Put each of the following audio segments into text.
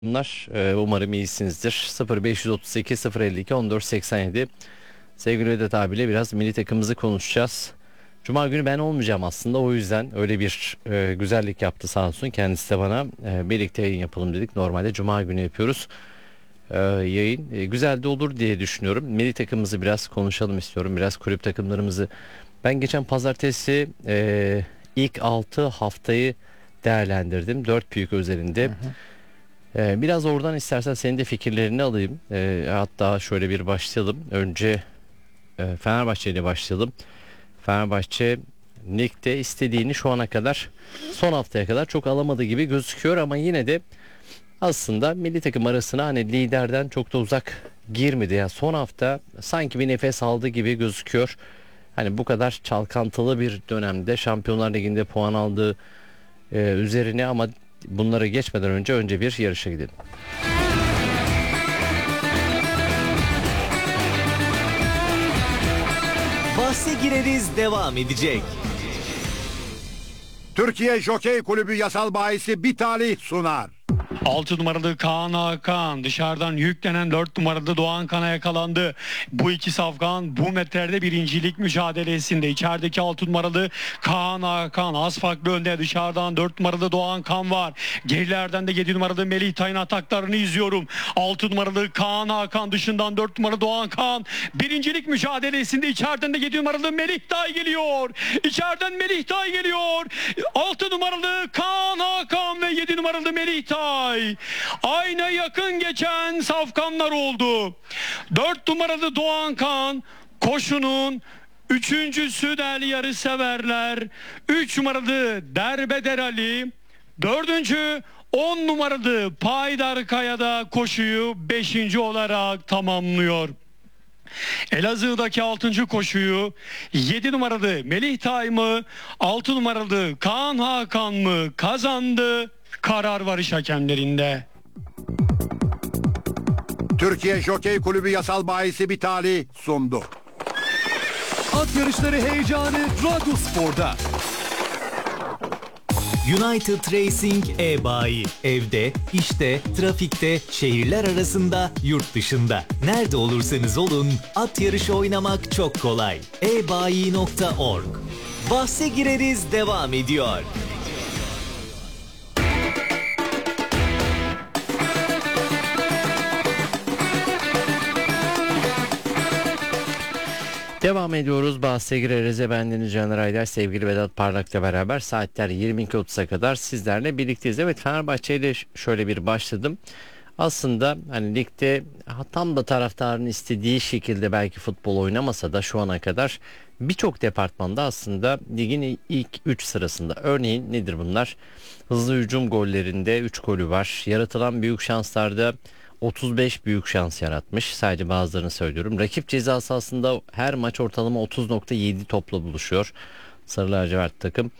Bunlar umarım iyisinizdir. 0538 052 1487. Sevgili Vedat abiyle biraz milli takımımızı konuşacağız. Cuma günü ben olmayacağım aslında, o yüzden öyle bir güzellik yaptı sağ olsun. Kendisi de bana birlikte yayın yapalım dedik. Normalde Cuma günü yapıyoruz yayın. Güzel de olur diye düşünüyorum. Milli takımımızı biraz konuşalım istiyorum. Biraz kulüp takımlarımızı. Ben geçen pazartesi ilk 6 haftayı değerlendirdim. 4 büyük özelinde. Biraz oradan istersen senin de fikirlerini alayım. Hatta şöyle bir başlayalım. Önce Fenerbahçe ile başlayalım. Fenerbahçe ligde istediğini şu ana kadar, son haftaya kadar çok alamadı gibi gözüküyor ama yine de aslında milli takım arasına hani liderden çok da uzak girmedi. Ya son hafta sanki bir nefes aldı gibi gözüküyor. Hani bu kadar çalkantılı bir dönemde Şampiyonlar Ligi'nde puan aldığı üzerine, ama bunlara geçmeden önce bir yarışa gidelim. Bahse gireriz devam edecek. Türkiye Jokey Kulübü yasal bahisi bir talih sunar. 6 numaralı Kaan Hakan dışarıdan yüklenen 4 numaralı Doğan Kan'a yakalandı. Bu iki safkan bu metrede birincilik mücadelesinde. İçerideki 6 numaralı Kaan Hakan az farklı önde, dışarıdan 4 numaralı Doğan Kan var. Gerilerden de 7 numaralı Melih Tay'ın ataklarını izliyorum. 6 numaralı Kaan Hakan dışından 4 numaralı Doğan Kan birincilik mücadelesinde. İçeriden de 7 numaralı Melih Tay geliyor. İçeriden Melih Tay geliyor. 6 numaralı Kaan Hakan ve 7 numaralı Melih Tay. Ayna yakın geçen safkanlar oldu. 4 numaralı Doğan Kan koşunun üçüncüsü değerli yarı severler. 3 numaralı Derbeder Ali. 4. 10 numaralı Paydar Kaya'da koşuyu 5. olarak tamamlıyor. Elazığ'daki 6. koşuyu 7 numaralı Melih Tay mı, 6 numaralı Kaan Hakan mı kazandı? Karar varış hakemlerinde. Türkiye Jokey Kulübü yasal bahisi bir talih sundu. At yarışları heyecanı Radyospor'da. United Racing e-bayi. Evde, işte, trafikte, şehirler arasında, yurt dışında. Nerede olursanız olun, at yarışı oynamak çok kolay. ebayi.org. Bahse gireriz devam ediyor. Devam ediyoruz. Bahse gireriz. Bendeniz Caner Ayder, sevgili Vedat Parlak'la beraber saatler 22.30'a kadar sizlerle birlikteyiz. Evet, Fenerbahçe ile şöyle bir başladım. Aslında hani ligde tam da taraftarın istediği şekilde belki futbol oynamasa da şu ana kadar birçok departmanda aslında ligin ilk 3 sırasında. Örneğin nedir bunlar? Hızlı hücum gollerinde 3 golü var. Yaratılan büyük şanslarda 35 büyük şans yaratmış. Sadece bazılarını söylüyorum. Rakip ceza sahasında her maç ortalama 30.7 topla buluşuyor. Sarı lacivert takım.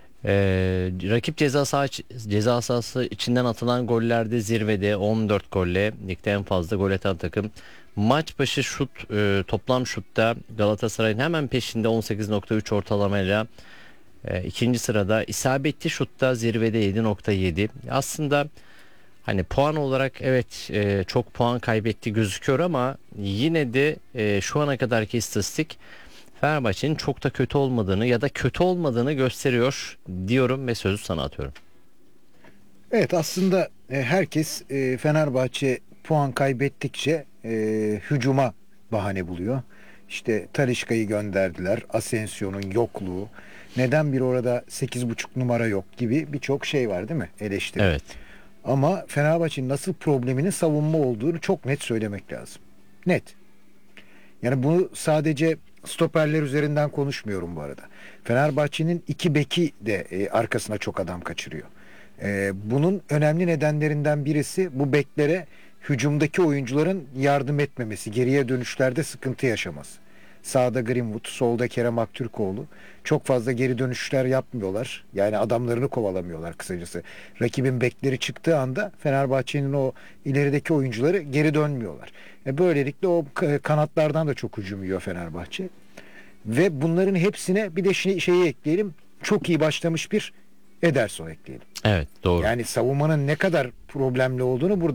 Rakip ceza sahası içinden atılan gollerde zirvede 14 golle ligde en fazla gol atan takım. Maç başı toplam şutta Galatasaray'ın hemen peşinde 18.3 ortalamayla ikinci sırada. İsabetli şutta zirvede 7.7. Aslında hani puan olarak evet çok puan kaybetti gözüküyor ama yine de şu ana kadarki istatistik Fenerbahçe'nin çok da kötü olmadığını ya da kötü olmadığını gösteriyor diyorum ve sözü sana atıyorum. Evet, aslında herkes Fenerbahçe puan kaybettikçe hücuma bahane buluyor. İşte Talisca'yı gönderdiler, Asensio'nun yokluğu, neden bir orada 8,5 numara yok gibi birçok şey var değil mi, eleştiri. Evet. Ama Fenerbahçe'nin nasıl probleminin savunma olduğunu çok net söylemek lazım. Net. Yani bunu sadece stoperler üzerinden konuşmuyorum bu arada. Fenerbahçe'nin 2 beki de arkasına çok adam kaçırıyor. Bunun önemli nedenlerinden birisi bu beklere hücumdaki oyuncuların yardım etmemesi, geriye dönüşlerde sıkıntı yaşaması. Sağda Greenwood, solda Kerem Aktürkoğlu. Çok fazla geri dönüşler yapmıyorlar. Yani adamlarını kovalamıyorlar kısacası. Rakibin bekleri çıktığı anda Fenerbahçe'nin o ilerideki oyuncuları geri dönmüyorlar. Böylelikle o kanatlardan da çok hücum yiyor Fenerbahçe. Ve bunların hepsine bir de şeyi ekleyelim. Çok iyi başlamış bir Ederson ekleyelim. Evet, doğru. Yani savunmanın ne kadar problemli olduğunu burada